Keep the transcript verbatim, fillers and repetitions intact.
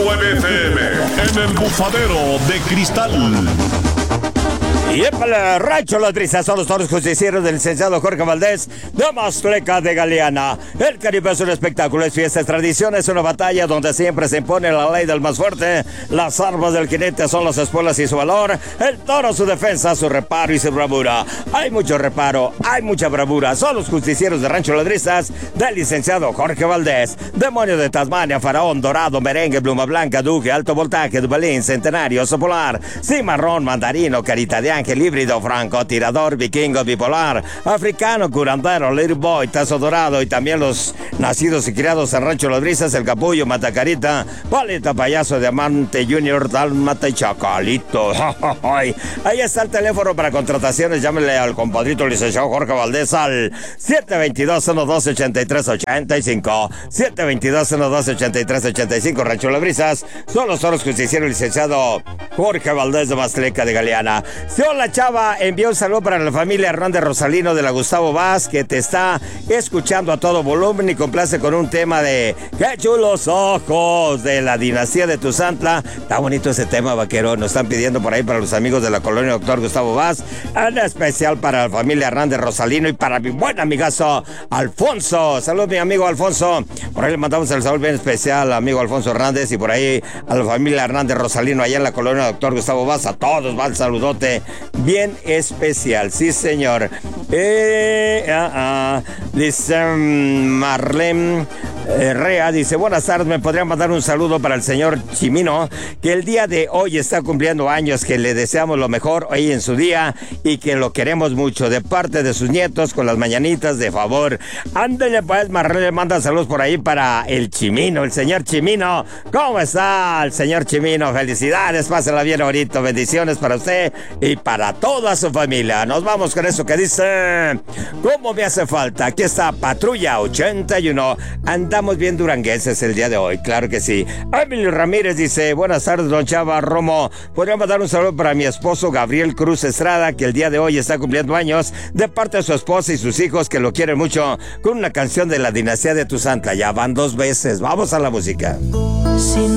nueve F M, en el bufadero de cristal. Y para el Rancho Las Brisas son los toros justicieros del licenciado Jorge Valdés de Maztleca de Galeana. El Caribe es un espectáculo, es fiesta, es tradición, es una batalla donde siempre se impone la ley del más fuerte. Las armas del jinete son las espuelas y su valor. El toro, su defensa, su reparo y su bravura. Hay mucho reparo, hay mucha bravura. Son los justicieros de Rancho Las Brisas del licenciado Jorge Valdés. Demonio de Tasmania, faraón, dorado, merengue, pluma blanca, duque, alto voltaje, dubalín, centenario, sopolar, cimarrón, mandarino, carita de ángel, híbrido, franco, tirador, vikingo, bipolar, africano, curandero, little boy, tazo dorado y también los nacidos y criados en Rancho Las Brisas, el capullo, matacarita, paleta, payaso, diamante, junior, dálmata y chacalito. Ahí está el teléfono para contrataciones, llámenle al compadrito licenciado Jorge Valdés al siete dos dos, uno dos ocho tres ocho cinco, siete dos dos, uno dos ocho tres ocho cinco. Rancho Las Brisas son los toros justicieros licenciado Jorge Valdés de Maztleca de Galeana. Si hola Chava, envió un saludo para la familia Hernández Rosalino de la Gustavo Vaz, que te está escuchando a todo volumen y complace con un tema de ¡Qué chulos ojos! De la dinastía de Tuzantla. Está bonito ese tema, vaquero. Nos están pidiendo por ahí para los amigos de la colonia Doctor Gustavo Vaz, en especial para la familia Hernández Rosalino y para mi buen amigazo Alfonso. Saludos, mi amigo Alfonso. Por ahí le mandamos el saludo bien especial, amigo Alfonso Hernández, y por ahí a la familia Hernández Rosalino allá en la colonia Doctor Gustavo Vaz. A todos va el saludote bien especial, sí señor. Eh, ah, ah, dice um, Marlene Herrea, dice, buenas tardes, me podrían mandar un saludo para el señor Chimino, que el día de hoy está cumpliendo años, que le deseamos lo mejor hoy en su día y que lo queremos mucho, de parte de sus nietos, con las mañanitas de favor. Ándale pues, Marlene, manda saludos por ahí para el Chimino, el señor Chimino. ¿Cómo está el señor Chimino? Felicidades, pásela bien ahorita, bendiciones para usted y para toda su familia. Nos vamos con eso que dice, ¿cómo me hace falta? Aquí está Patrulla ochenta y uno. Andamos bien duranguenses el día de hoy, claro que sí. Emilio Ramírez dice, buenas tardes, don Chava Romo. Podríamos dar un saludo para mi esposo Gabriel Cruz Estrada, que el día de hoy está cumpliendo años, de parte de su esposa y sus hijos, que lo quieren mucho, con una canción de la dinastía de Tuzantla. Ya van dos veces. Vamos a la música. Sin